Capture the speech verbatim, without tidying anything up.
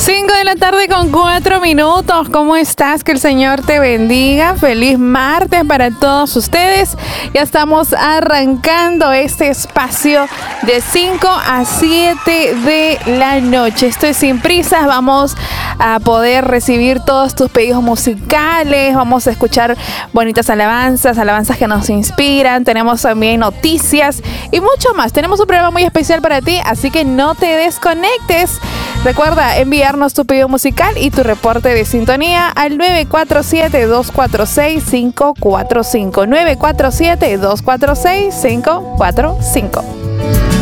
cinco de la tarde con cuatro minutos. ¿Cómo estás? Que el Señor te bendiga. Feliz martes para todos ustedes. Ya estamos arrancando este espacio de cinco a siete de la noche. Estoy sin prisas. Vamos a poder recibir todos tus pedidos musicales. Vamos a escuchar bonitas alabanzas, alabanzas que nos inspiran. Tenemos también noticias y mucho más. Tenemos un programa muy especial para ti, así que no te desconectes. Recuerda enviarnos tu pedido musical y tu reporte de sintonía al nueve cuatro siete, dos cuatro seis, cinco cuatro cinco. nueve cuatro siete, dos cuatro seis, cinco cuatro cinco.